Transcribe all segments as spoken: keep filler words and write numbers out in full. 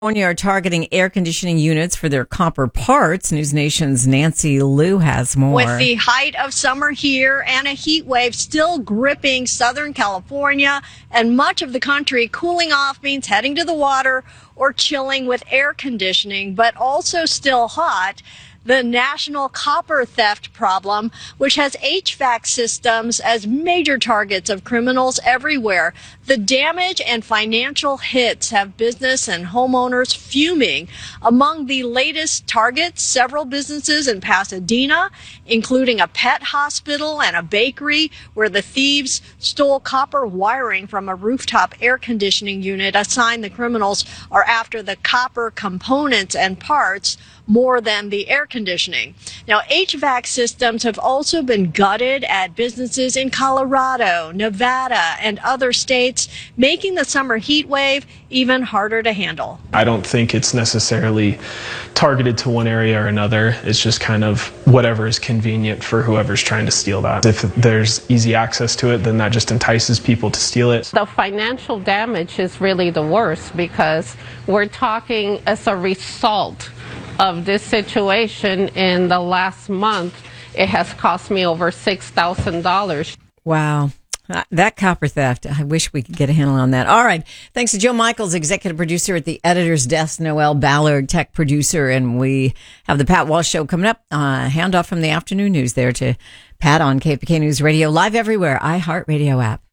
California are targeting air conditioning units for their copper parts. News Nation's Nancy Liu has more. With the height of summer here and a heat wave still gripping Southern California and much of the country, cooling off means heading to the water or chilling with air conditioning, but also still hot. The national copper theft problem, which has H V A C systems as major targets of criminals everywhere. The damage and financial hits have business and homeowners fuming. Among the latest targets, several businesses in Pasadena, including a pet hospital and a bakery, where the thieves stole copper wiring from a rooftop air conditioning unit. A sign the criminals are after the copper components and parts more than the air conditioning. Now, H V A C systems have also been gutted at businesses in Colorado, Nevada, and other states, making the summer heat wave even harder to handle. I don't think it's necessarily targeted to one area or another. It's just kind of whatever is convenient for whoever's trying to steal that. If there's easy access to it, then that just entices people to steal it. The financial damage is really the worst because we're talking as a result of this situation. In the last month, it has cost me over six thousand dollars. Wow. Uh, that copper theft, I wish we could get a handle on that. All right. Thanks to Joe Michaels, executive producer at the editor's desk, Noel Ballard, tech producer, and we have the Pat Walsh Show coming up. Uh, handoff from the afternoon news there to Pat on K F B K News Radio, live everywhere, iHeartRadio app.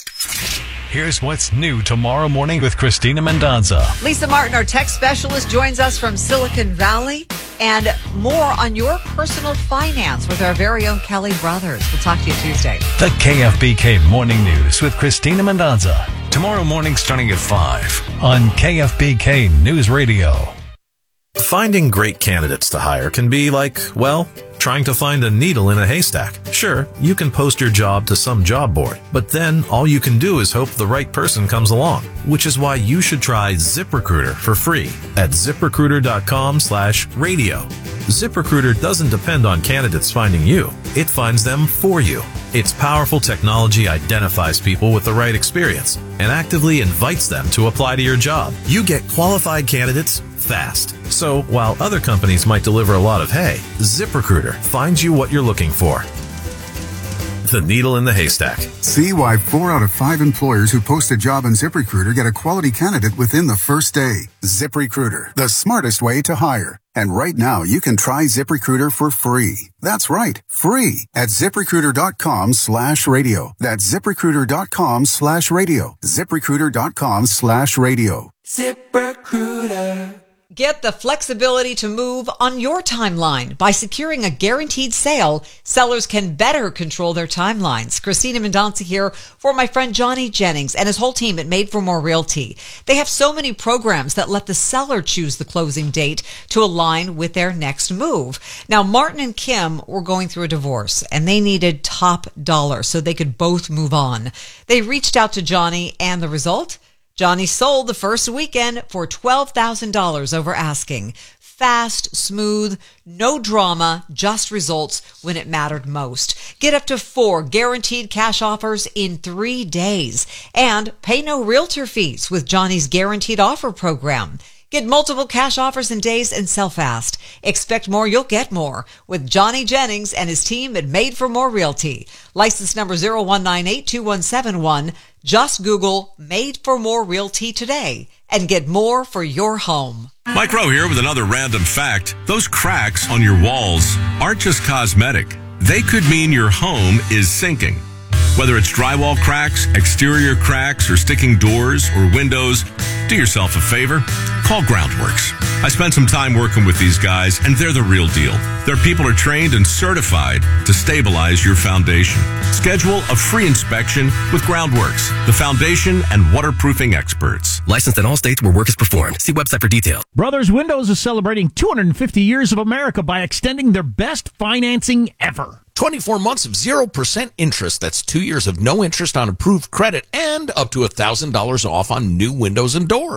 Here's what's new tomorrow morning with Christina Mendonza. Lisa Martin, our tech specialist, joins us from Silicon Valley, and more on your personal finance with our very own Kelly Brothers. We'll talk to you Tuesday. The K F B K Morning News with Christina Mendonza. Tomorrow morning starting at five on K F B K News Radio. Finding great candidates to hire can be like, well, trying to find a needle in a haystack. Sure, you can post your job to some job board, but then all you can do is hope the right person comes along, which is why you should try ZipRecruiter for free at ZipRecruiter.com slash radio. ZipRecruiter doesn't depend on candidates finding you. It finds them for you. Its powerful technology identifies people with the right experience and actively invites them to apply to your job. You get qualified candidates fast. So while other companies might deliver a lot of hay, ZipRecruiter finds you what you're looking for. The needle in the haystack. See why four out of five employers who post a job on ZipRecruiter get a quality candidate within the first day. ZipRecruiter, the smartest way to hire. And right now, you can try ZipRecruiter for free. That's right, free at ZipRecruiter.com slash radio. That's ZipRecruiter.com slash radio. ZipRecruiter.com slash radio. ZipRecruiter. Get the flexibility to move on your timeline. By securing a guaranteed sale, sellers can better control their timelines. Christina Mendonca here for my friend Johnny Jennings and his whole team at Made for More Realty. They have so many programs that let the seller choose the closing date to align with their next move. Now, Martin and Kim were going through a divorce, and they needed top dollar so they could both move on. They reached out to Johnny, and the result? Johnny sold the first weekend for twelve thousand dollars over asking. Fast, smooth, no drama, just results when it mattered most. Get up to four guaranteed cash offers in three days. And pay no realtor fees with Johnny's Guaranteed Offer program. Get multiple cash offers in days and sell fast. Expect more, you'll get more with Johnny Jennings and his team at Made for More Realty. License number zero one nine eight two one seven one. Just Google Made for More Realty today and get more for your home. Mike Rowe here with another random fact. Those cracks on your walls aren't just cosmetic. They could mean your home is sinking. Whether it's drywall cracks, exterior cracks, or sticking doors or windows, do yourself a favor. Call Groundworks. I spent some time working with these guys, and they're the real deal. Their people are trained and certified to stabilize your foundation. Schedule a free inspection with Groundworks, the foundation and waterproofing experts. Licensed in all states where work is performed. See website for details. Brothers Windows is celebrating two hundred fifty years of America by extending their best financing ever. twenty-four months of zero percent interest. That's two years of no interest on approved credit and up to one thousand dollars off on new windows and doors.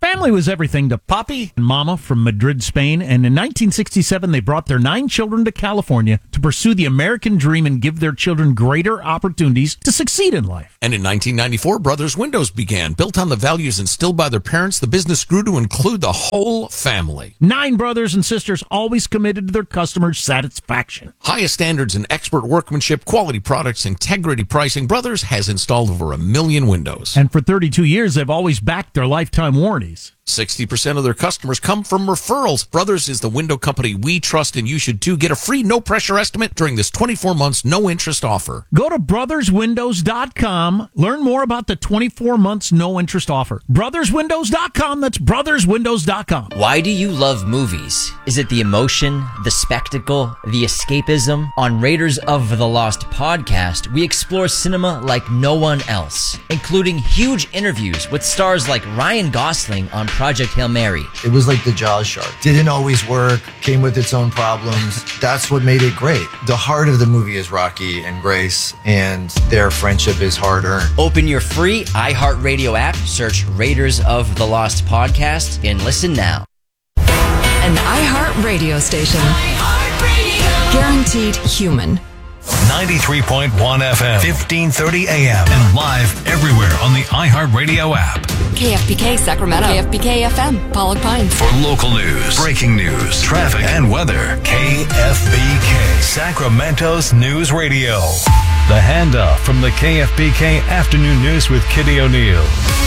Family was everything to Papi and Mama from Madrid, Spain, and in nineteen sixty-seven they brought their nine children to California to pursue the American dream and give their children greater opportunities to succeed in life. And in nineteen ninety-four, Brothers Windows began. Built on the values instilled by their parents, the business grew to include the whole family. Nine brothers and sisters always committed to their customers' satisfaction. Highest standards in expert workmanship, quality products, integrity pricing. Brothers has installed over a million windows. And for thirty-two years, they've always backed their lifetime warranties. sixty percent of their customers come from referrals. Brothers is the window company we trust, and you should too. Get a free no-pressure estimate during this twenty-four months no-interest offer. Go to brothers windows dot com. Learn more about the twenty-four months no-interest offer. brothers windows dot com. That's brothers windows dot com. Why do you love movies? Is it the emotion, the spectacle, the escapism? On Raiders of the Lost podcast, we explore cinema like no one else, including huge interviews with stars like Ryan Gosling on Project Hail Mary. It was like the Jaws shark. Didn't always work, came with its own problems. That's what made it great. The heart of the movie is Rocky and Grace, and their friendship is hard-earned. Open your free iHeartRadio app, search Raiders of the Lost podcast, and listen now. An iHeartRadio station. iHeartRadio. Guaranteed human. ninety-three point one F M, fifteen thirty A M, and live everywhere on the iHeartRadio app. K F B K Sacramento. K F B K F M, Pollock Pines. For local news, breaking news, traffic, and weather, K F B K, Sacramento's News Radio. The handoff from the K F B K Afternoon News with Kitty O'Neill.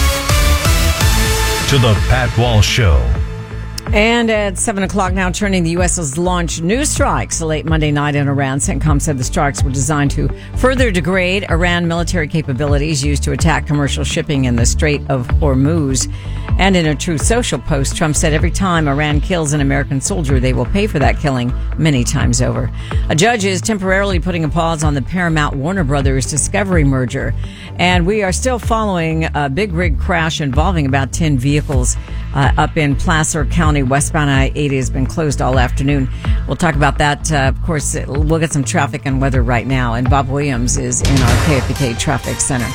To the Pat Walsh Show. And at seven o'clock now, turning the U S has launched new strikes late Monday night in Iran. CENTCOM said the strikes were designed to further degrade Iran military capabilities used to attack commercial shipping in the Strait of Hormuz. And in a Truth Social post, Trump said every time Iran kills an American soldier, they will pay for that killing many times over. A judge is temporarily putting a pause on the Paramount Warner Brothers Discovery merger. And we are still following a big rig crash involving about ten vehicles uh, up in Placer County. Westbound I eighty has been closed all afternoon. We'll talk about that. Uh, of course, we'll get some traffic and weather right now. And Bob Williams is in our K F B K Traffic Center.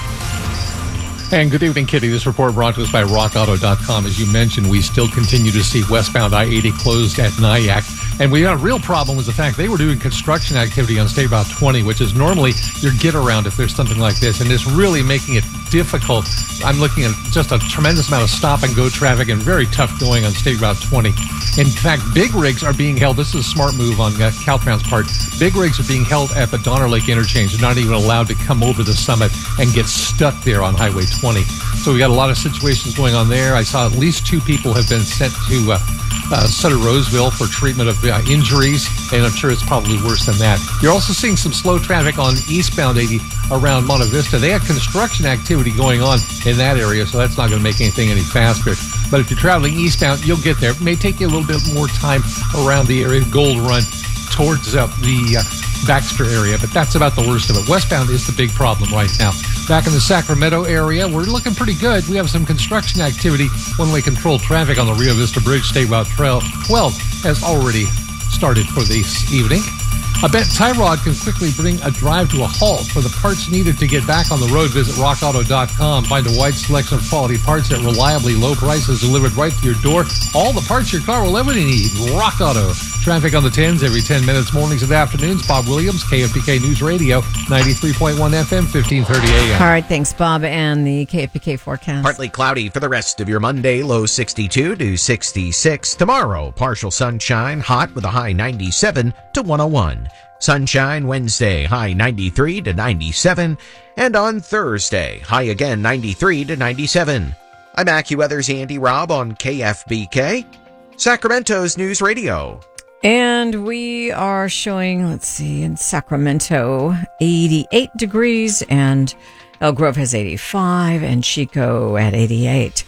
And good evening, Kitty. This report brought to us by rock auto dot com. As you mentioned, we still continue to see westbound I eighty closed at Nyack. And we got a real problem with the fact they were doing construction activity on State Route twenty, which is normally your get around if there's something like this. And it's really making it difficult. I'm looking at just a tremendous amount of stop and go traffic and very tough going on State Route twenty. In fact, big rigs are being held. This is a smart move on uh, Caltrans' part. Big rigs are being held at the Donner Lake interchange. They're not even allowed to come over the summit and get stuck there on Highway twenty. So we got a lot of situations going on there. I saw at least two people have been sent to uh, uh, Sutter Roseville for treatment of uh, injuries, and I'm sure it's probably worse than that. You're also seeing some slow traffic on eastbound eighty around Monte Vista. They have construction activity going on in that area, so that's not going to make anything any faster. But if you're traveling eastbound, you'll get there. It may take you a little bit more time around the area, Gold Run, towards uh, the uh, Baxter area, but that's about the worst of it. Westbound is the big problem right now. Back in the Sacramento area, we're looking pretty good. We have some construction activity. One-way controlled traffic on the Rio Vista Bridge, State Route twelve, has already started for this evening. I bet Tyrod can quickly bring a drive to a halt. For the parts needed to get back on the road, visit rock auto dot com. Find a wide selection of quality parts at reliably low prices delivered right to your door. All the parts your car will ever need. Rock Auto. Traffic on the tens every ten minutes, mornings and afternoons. Bob Williams, K F B K News Radio, ninety-three point one F M, fifteen thirty A M. All right, thanks, Bob. And the K F B K forecast. Partly cloudy for the rest of your Monday, low sixty-two to sixty-six. Tomorrow, partial sunshine, hot with a high ninety-seven to one oh one. Sunshine Wednesday, high ninety-three to ninety-seven. And on Thursday, high again ninety-three to ninety-seven. I'm AccuWeather's Andy Robb on K F B K, Sacramento's News Radio. And we are showing, let's see, in Sacramento, eighty-eight degrees, and Elk Grove has eighty-five, and Chico at eighty-eight.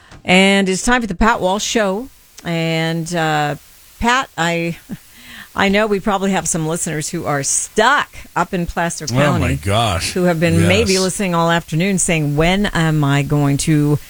And it's time for the Pat Walsh Show. And uh, Pat, I... I know we probably have some listeners who are stuck up in Placer County. Oh, my gosh. Who have been Yes. maybe listening all afternoon saying, when am I going to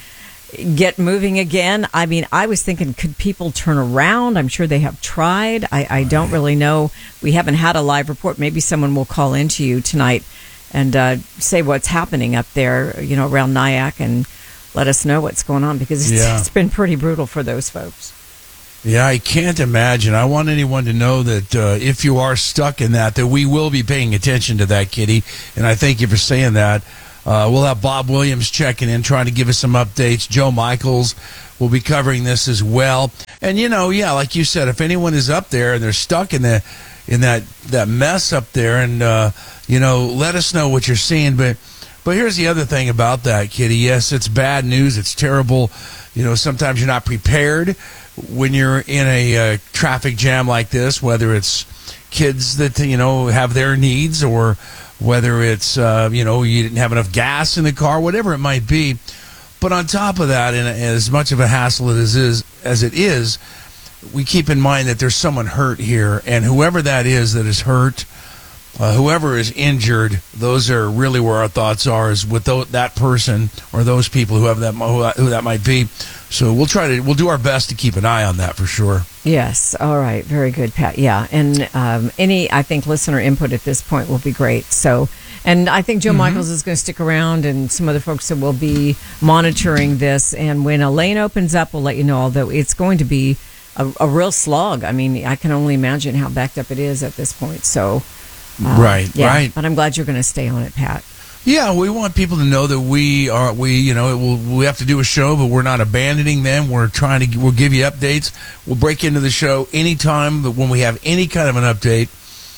get moving again? I mean, I was thinking, could people turn around? I'm sure they have tried. I, I don't really know. We haven't had a live report. Maybe someone will call into you tonight and uh, say what's happening up there, you know, around Nyack and let us know what's going on, because it's, Yeah. it's been pretty brutal for those folks. Yeah, I can't imagine. I want anyone to know that uh, if you are stuck in that, that we will be paying attention to that, Kitty. And I thank you for saying that. Uh, we'll have Bob Williams checking in, trying to give us some updates. Joe Michaels will be covering this as well. And, you know, yeah, like you said, if anyone is up there and they're stuck in the in that, that mess up there, and, uh, you know, let us know what you're seeing. But, but here's the other thing about that, Kitty. Yes, it's bad news. It's terrible. You know, sometimes you're not prepared when you're in a uh, traffic jam like this, whether it's kids that, you know, have their needs, or whether it's, uh, you know, you didn't have enough gas in the car, whatever it might be. But on top of that, and as much of a hassle as it is, as it is, we keep in mind that there's someone hurt here, and whoever that is that is hurt, uh, whoever is injured, those are really where our thoughts are, is with th- that person or those people, whoever that, who that might be. So we'll try to, we'll do our best to keep an eye on that for sure. Yes. All right. Very good, Pat. Yeah. And um, any, I think, listener input at this point will be great. So, and I think Joe Mm-hmm. Michaels is going to stick around, and some other folks that will be monitoring this. And when a lane opens up, we'll let you know, although it's going to be a, a real slog. I mean, I can only imagine how backed up it is at this point. So, uh, Right, yeah, right. But I'm glad you're going to stay on it, Pat. Yeah, we want people to know that we are, we, you know, we'll, we have to do a show, but we're not abandoning them. We're trying to, we'll give you updates. We'll break into the show anytime that when we have any kind of an update,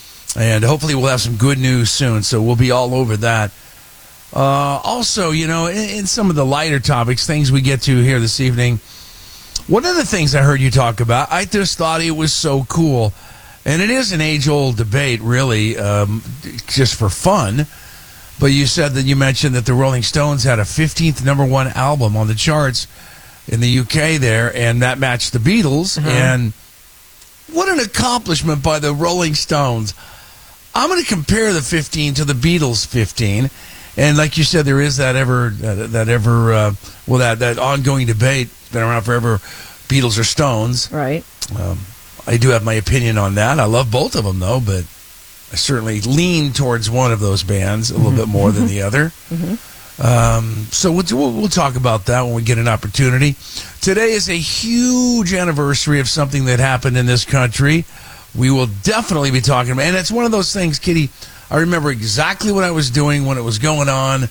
and hopefully we'll have some good news soon. So we'll be all over that. Uh, also, you know, in, in some of the lighter topics, things we get to here this evening, one of the things I heard you talk about, I just thought it was so cool, and it is an age-old debate, really, um, just for fun. But you said that you mentioned that the Rolling Stones had a fifteenth number one album on the charts in the U K there, and that matched the Beatles. Uh-huh. And what an accomplishment by the Rolling Stones. I'm going to compare the fifteen to the Beatles' fifteen. And like you said, there is that ever, uh, that ever, uh, well, that, that ongoing debate, been around forever, Beatles or Stones. Right. Um, I do have my opinion on that. I love both of them, though, but I certainly lean towards one of those bands a little bit more than the other. Mm-hmm. Um, so we'll, we'll, we'll talk about that when we get an opportunity. Today is a huge anniversary of something that happened in this country. We will definitely be talking about, and it's one of those things, Kitty, I remember exactly what I was doing when it was going on,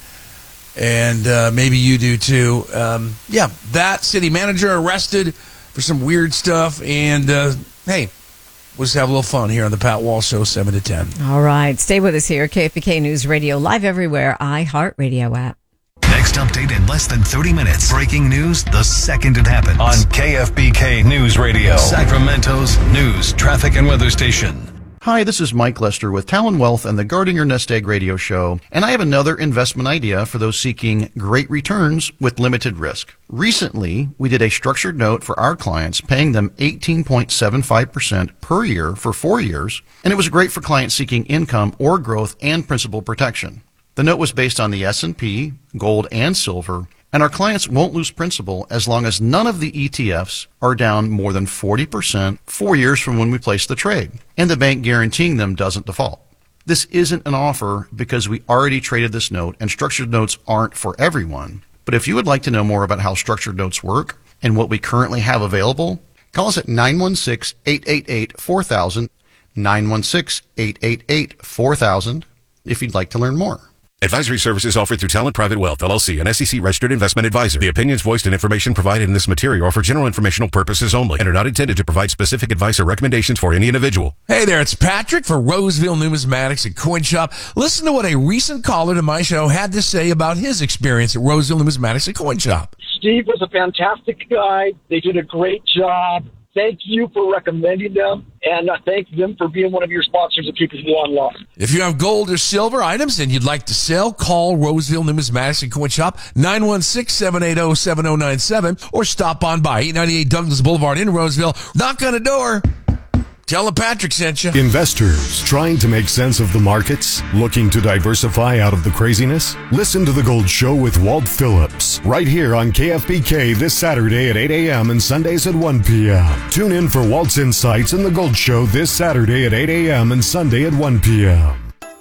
and uh, maybe you do too. Um, yeah, that city manager arrested for some weird stuff, and uh, hey, we'll just have a little fun here on the Pat Walsh Show, seven to ten. All right. Stay with us here. K F B K News Radio, live everywhere. iHeartRadio app. Next update in less than thirty minutes. Breaking news the second it happens. On K F B K News Radio, Sacramento's news, traffic, and weather station. Hi, this is Mike Lester with Talon Wealth and the Guarding Your Nest Egg radio show, and I have another investment idea for those seeking great returns with limited risk. Recently, we did a structured note for our clients, paying them eighteen point seven five percent per year for four years, and it was great for clients seeking income or growth and principal protection. The note was based on the S and P, gold, and silver, and our clients won't lose principal as long as none of the E T Fs are down more than forty percent four years from when we placed the trade, and the bank guaranteeing them doesn't default. This isn't an offer because we already traded this note, and structured notes aren't for everyone. But if you would like to know more about how structured notes work and what we currently have available, call us at nine one six, eight eight eight, four thousand, nine one six, eight eight eight, four thousand, if you'd like to learn more. Advisory services offered through Talent Private Wealth, L L C, an S E C-registered investment advisor. The opinions voiced and information provided in this material are for general informational purposes only and are not intended to provide specific advice or recommendations for any individual. Hey there, it's Patrick for Roseville Numismatics and Coin Shop. Listen to what a recent caller to my show had to say about his experience at Roseville Numismatics and Coin Shop. Steve was a fantastic guy. They did a great job. Thank you for recommending them, and uh, thank them for being one of your sponsors that keep us online. If you have gold or silver items and you'd like to sell, call Roseville Numismatics and Coin Shop, nine one six, seven eight zero, seven zero nine seven, or stop on by eight ninety-eight Douglas Boulevard in Roseville. Knock on the door. Tell them Patrick sent you. Investors trying to make sense of the markets? Looking to diversify out of the craziness? Listen to The Gold Show with Walt Phillips right here on K F B K this Saturday at eight a.m. and Sundays at one p.m. Tune in for Walt's Insights and The Gold Show this Saturday at eight a.m. and Sunday at one p.m.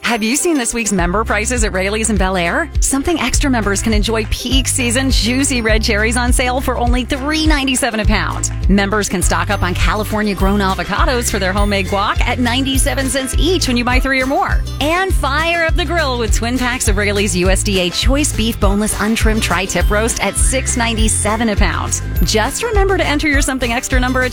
Have you seen this week's member prices at Rayleigh's and Bel Air? Something Extra members can enjoy peak season juicy red cherries on sale for only three ninety-seven a pound. Members can stock up on California-grown avocados for their homemade guac at ninety-seven cents each when you buy three or more. And fire up the grill with twin packs of Rayleigh's U S D A choice beef boneless untrimmed tri-tip roast at six ninety-seven a pound. Just remember to enter your Something Extra number at